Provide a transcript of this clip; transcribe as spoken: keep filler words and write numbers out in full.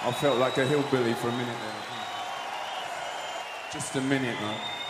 I felt like a hillbilly for a minute there. Just a minute, man.